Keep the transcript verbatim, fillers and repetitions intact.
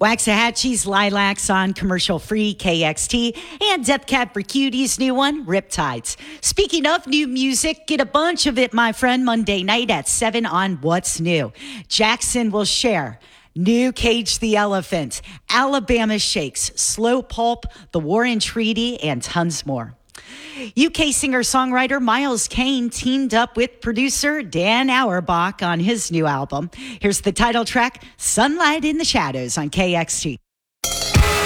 Waxahachie's Lilacs on commercial-free K X T, and Death Cab for Cutie's new one, Riptides. Speaking of new music, get a bunch of it, my friend, Monday night at seven on What's New. Jackson will share new Cage the Elephant, Alabama Shakes, Slow Pulp, The Warren Treaty, and tons more. U K singer-songwriter Miles Kane teamed up with producer Dan Auerbach on his new album. Here's the title track, Sunlight in the Shadows on K X T.